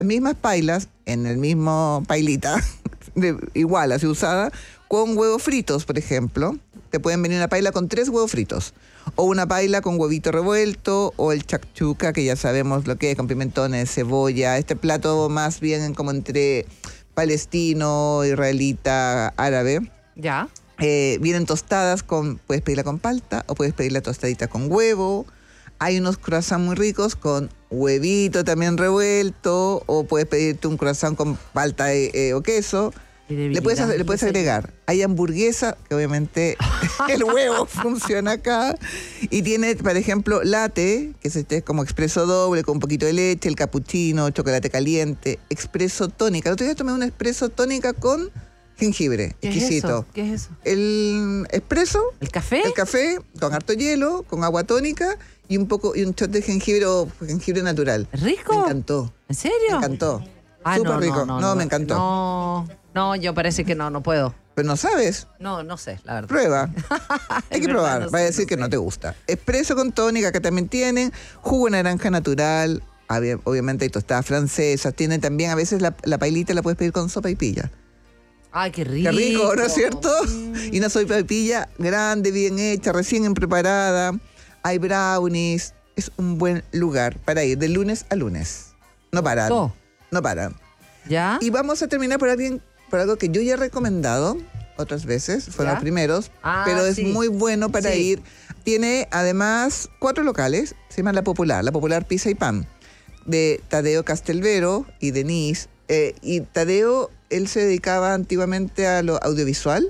mismas pailas, en el mismo pailita, igual, así usada, con huevos fritos, por ejemplo. Te pueden venir una paila con 3 huevos fritos. O una paila con huevito revuelto, o el chakchuka, que ya sabemos lo que es, con pimentones, cebolla. Este plato más bien como entre palestino, israelita, árabe. Ya. Vienen tostadas, puedes pedirla con palta o puedes pedirla tostadita con huevo. Hay unos croissants muy ricos con huevito también revuelto, o puedes pedirte un croissant con palta o queso. Le puedes agregar. Hay hamburguesa, que obviamente el huevo funciona acá. Y tiene, por ejemplo, latte, que es como expreso doble, con un poquito de leche, el cappuccino, chocolate caliente, expreso tónica. El otro día tomé un expreso tónica con jengibre, exquisito. ¿Qué es eso? El expreso. ¿El café? El café con harto hielo, con agua tónica y un shot de jengibre o jengibre natural. ¿Rico? Me encantó. ¿En serio? Me encantó. Súper rico. No, me encantó. No, yo parece que no puedo. Pero no sabes. No sé, la verdad. Prueba. Hay que probar. No Va a sé, decir no que sé. no te gusta. Expreso con tónica, que también tienen. Jugo de naranja natural. Obviamente hay tostadas francesas. Tienen también, a veces la pailita la puedes pedir con sopa y pilla. Ay, qué rico. Qué rico, ¿no es cierto? Y una sopa y pilla grande, bien hecha, recién preparada. Hay brownies. Es un buen lugar para ir de lunes a lunes. No paran. No paran. ¿Ya? Y vamos a terminar por algo que yo ya he recomendado otras veces, fueron ¿Ya? los primeros, sí. pero es muy bueno para ir. Tiene además 4 locales, se llama La Popular Pizza y Pan, de Tadeo Castelvero y Denise. Y Tadeo, él se dedicaba antiguamente a lo audiovisual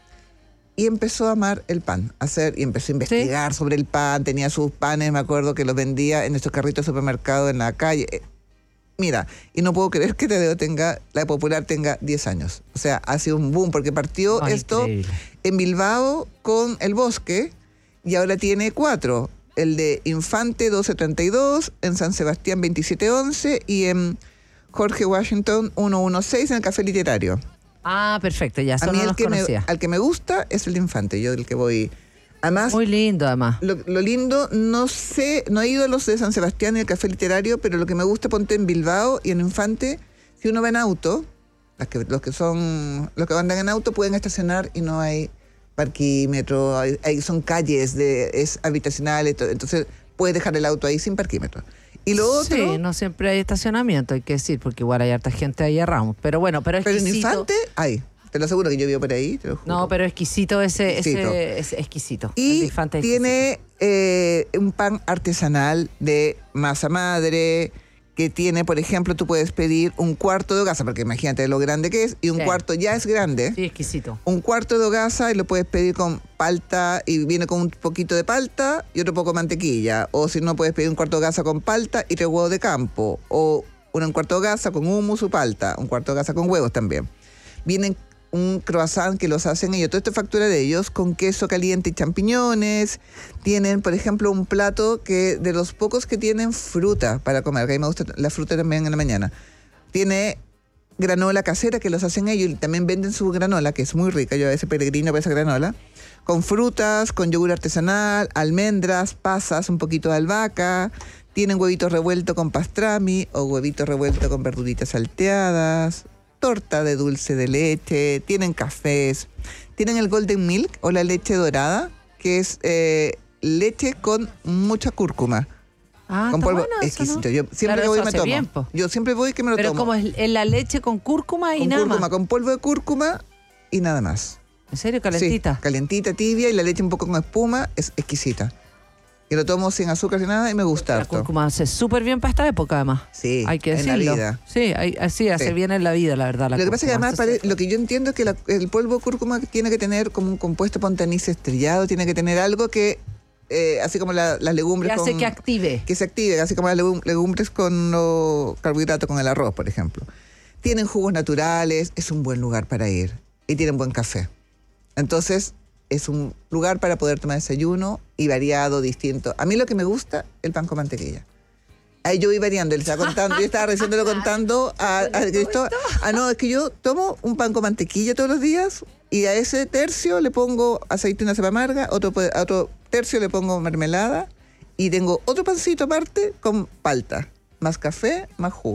y empezó a amar el pan, y empezó a investigar sobre el pan, tenía sus panes, me acuerdo que los vendía en estos carritos de supermercado en la calle. Mira, y no puedo creer que Tadeo La Popular tenga 10 años. O sea, ha sido un boom, porque partió esto increíble. En Bilbao con El Bosque, y ahora tiene 4. El de Infante 1232, en San Sebastián 2711 y en Jorge Washington 116 en el Café Literario. Ah, perfecto, ya A mí solo los conocía. al que me gusta es el de Infante, yo del que voy. Además, Muy lindo, además. lo lindo, no he ido a los de San Sebastián y el Café Literario, pero lo que me gusta, ponte en Bilbao y en Infante, si uno va en auto, los que andan en auto pueden estacionar y no hay parquímetro, son calles, es habitacional, entonces puedes dejar el auto ahí sin parquímetro. Y lo otro... Sí, no siempre hay estacionamiento, hay que decir, porque igual hay harta gente ahí a Ramos. Pero bueno, pero Pero en exquisito. Infante hay. Te lo aseguro que yo vivo por ahí, te lo juro. No, pero exquisito es exquisito. El de Y Infante es tiene un pan artesanal de masa madre, que tiene, por ejemplo, tú puedes pedir un cuarto de hogaza, porque imagínate lo grande que es, y un cuarto ya es grande. Sí, exquisito. Un cuarto de hogaza y lo puedes pedir con palta, y viene con un poquito de palta y otro poco de mantequilla. O si no, puedes pedir un cuarto de hogaza con palta y 3 huevos de campo. O un cuarto de hogaza con hummus o palta. Un cuarto de hogaza con huevos también. Vienen un croissant que los hacen ellos, todo esto es factura de ellos, con queso caliente y champiñones. Tienen, por ejemplo, un plato que de los pocos que tienen fruta para comer, que a mí me gusta la fruta también en la mañana. Tiene granola casera que los hacen ellos y también venden su granola, que es muy rica, yo a veces peregrino por esa granola, con frutas, con yogur artesanal, almendras, pasas, un poquito de albahaca. Tienen huevito revuelto con pastrami o huevito revuelto con verduritas salteadas, torta de dulce de leche, tienen cafés, tienen el golden milk o la leche dorada, que es leche con mucha cúrcuma. Ah, con está polvo bueno eso, exquisito. ¿no? Yo siempre Claro, que voy eso me hace tomo. bien, po. Yo siempre voy que me lo Pero tomo. como es la leche con cúrcuma y con nada cúrcuma, más. con polvo de cúrcuma y nada más. ¿En serio? ¿Calentita? Sí, calentita, tibia, y la leche un poco con espuma, es exquisita. Y lo tomo sin azúcar ni nada y me gusta La harto. cúrcuma hace súper bien para esta época, además. Sí, hay que en la decirlo. vida. Sí, así hace Sí. bien en la vida, la verdad. Lo que pasa es que además, lo que yo entiendo es que el polvo de cúrcuma tiene que tener como un compuesto ponte anís estrellado, tiene que tener algo que, así como las legumbres que hace que active. que se active, así como las legumbres con los carbohidratos, con el arroz, por ejemplo. Tienen jugos naturales, es un buen lugar para ir. Y tienen buen café. Entonces, es un lugar para poder tomar desayuno y variado, distinto. A mí lo que me gusta, el pan con mantequilla. Ahí yo voy variando, él estaba contando, yo estaba recién contando a Cristo. No, es que yo tomo un pan con mantequilla todos los días y a ese tercio le pongo aceite y una cepa amarga, a otro tercio le pongo mermelada y tengo otro pancito aparte con palta, más café, más jugo.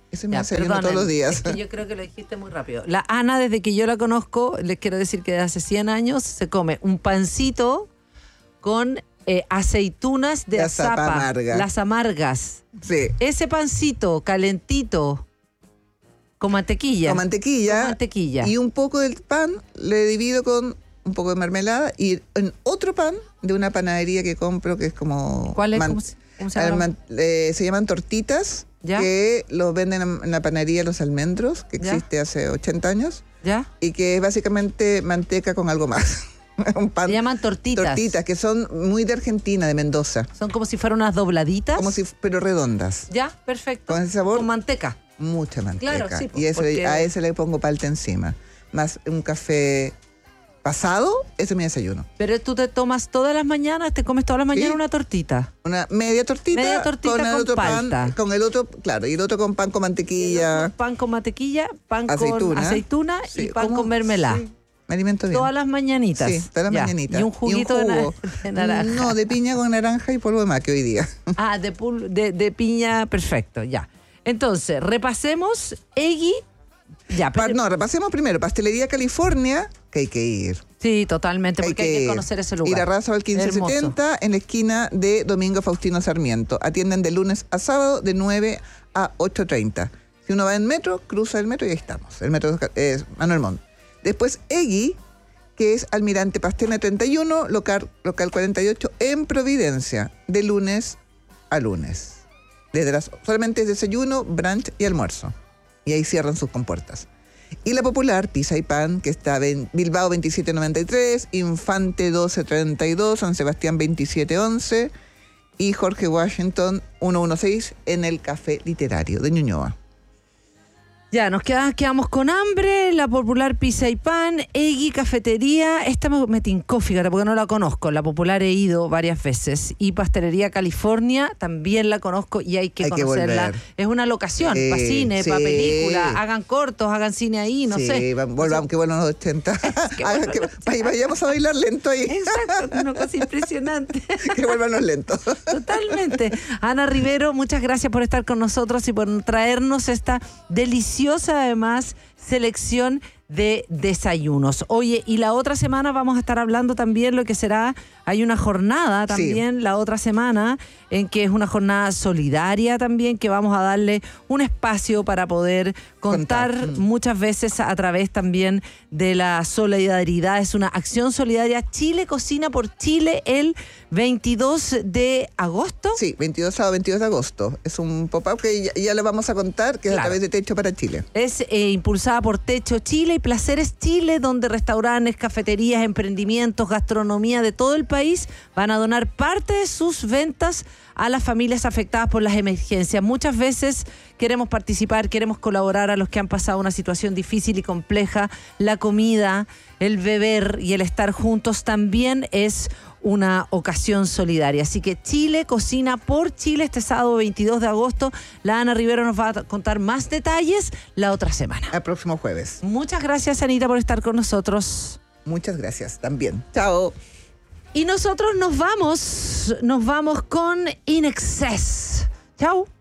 Ese es mi Ya, desayuno perdonen, todos los días. es que yo creo que lo dijiste muy rápido. La Ana, desde que yo la conozco, les quiero decir que desde hace 100 años se come un pancito con aceitunas de Azapa azapa, amarga. las amargas. Sí. Ese pancito calentito con mantequilla. Con mantequilla. Con mantequilla. Y un poco del pan le divido con un poco de mermelada y en otro pan de una panadería que compro que es como... ¿Cuál es? ¿Cómo se llama? Se llaman tortitas, ¿Ya? que los venden en la panadería Los Almendros, que ¿Ya? existe hace 80 años, ¿Ya? y que es básicamente manteca con algo más. Un pan. Se llaman tortitas. Tortitas, que son muy de Argentina, de Mendoza. Son como si fueran unas dobladitas. Pero redondas. Ya, perfecto. Con ese sabor. Con manteca. Mucha manteca. Claro, sí, y eso, porque- a ese le pongo palta encima. Más un café pasado, ese es mi desayuno. Pero tú te tomas todas las mañanas, te comes todas las mañanas Sí. una tortita. Una media tortita, Media tortita con el con otro palta. pan, con el otro, claro, y el otro con pan con mantequilla. Pan con mantequilla, pan con Aceituna. aceituna y Sí, pan ¿cómo? con mermelada. Sí, me alimento bien. Todas las mañanitas. Sí, todas las Ya. mañanitas. Y un juguito de jugo. de naranja. No, de piña con naranja y polvo de maque hoy día. Ah, de piña, perfecto, ya. Entonces, repasemos, Eggy. Ya, No, repasemos primero. Pastelería California, que hay que ir. sí, totalmente, porque hay que ir. conocer ese lugar. Ir a Razo al 1570 en la esquina de Domingo Faustino Sarmiento. Atienden de lunes a sábado de 9 a 8:30. Si uno va en metro, cruza el metro y ahí estamos. El metro es Manuel Montt. Después Eggy, que es Almirante Pastene 31, local 48 en Providencia, de lunes a lunes. Solamente es desayuno, brunch y almuerzo. Y ahí cierran sus compuertas. Y la popular, Pizza y Pan, que está en Bilbao 2793, Infante 1232, San Sebastián 2711 y Jorge Washington 116 en el Café Literario de Ñuñoa. Ya, quedamos con hambre, la popular Pizza y Pan, Eggy Cafetería, esta me tincó, fíjate, porque no la conozco, la popular he ido varias veces, y Pastelería California también la conozco y hay que conocerla. volver. Es una locación, Sí, para cine, sí. para película, hagan cortos, hagan cine ahí, no sé. Volvamos, que vuelvan los 80. que vuelvan los Vayamos a bailar lento ahí. Exacto, una cosa impresionante. Que vuelvan los lentos. Totalmente. Ana Rivero, muchas gracias por estar con nosotros y por traernos esta deliciosa, además, selección de desayunos. Oye, y la otra semana vamos a estar hablando también lo que será, hay una jornada también la otra semana, en que es una jornada solidaria también, que vamos a darle un espacio para poder contar muchas veces a través también de la solidaridad. Es una acción solidaria Chile Cocina por Chile el 22 de agosto. Sí, sábado 22 de agosto. Es un pop-up que ya le vamos a contar, que es a través de Techo para Chile. Es impulsada por Techo Chile y Placeres Chile, donde restaurantes, cafeterías, emprendimientos, gastronomía de todo el país van a donar parte de sus ventas a las familias afectadas por las emergencias. Muchas veces queremos participar, queremos colaborar a los que han pasado una situación difícil y compleja. La comida, el beber y el estar juntos también es una ocasión solidaria. Así que Chile Cocina por Chile este sábado 22 de agosto. La Ana Rivero nos va a contar más detalles la otra semana. El próximo jueves. Muchas gracias, Anita, por estar con nosotros. Muchas gracias también. Chao. Y nosotros nos vamos con In Excess. Chao.